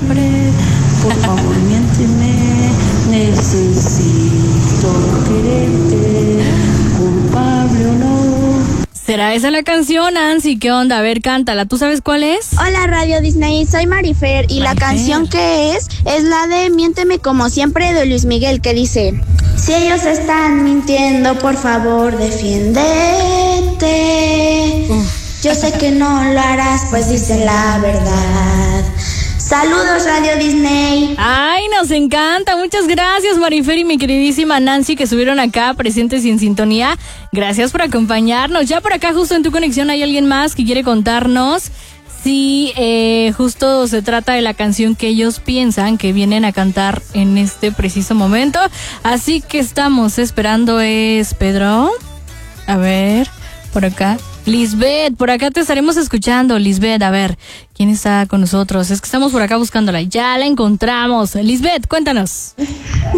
siempre. Por favor, miénteme, necesito quererte, culpable o no. ¿Será esa la canción, Nancy? ¿Qué onda? A ver, cántala. ¿Tú sabes cuál es? Hola Radio Disney, soy Marifer y la canción que es la de Miénteme como siempre de Luis Miguel, que dice: si ellos están mintiendo, por favor defiéndete. Yo sé que no lo harás, pues dicen la verdad. Saludos Radio Disney. Ay, nos encanta. Muchas gracias, Marifer y mi queridísima Nancy, que estuvieron acá presentes y en sintonía. Gracias por acompañarnos. Ya por acá, justo en tu conexión, hay alguien más que quiere contarnos si justo se trata de la canción que ellos piensan que vienen a cantar en este preciso momento. Así que estamos esperando. Es Pedro. A ver, por acá. Lisbeth, por acá te estaremos escuchando. Lisbeth, a ver, ¿quién está con nosotros? Es que estamos por acá buscándola. Ya la encontramos. Lisbeth, cuéntanos.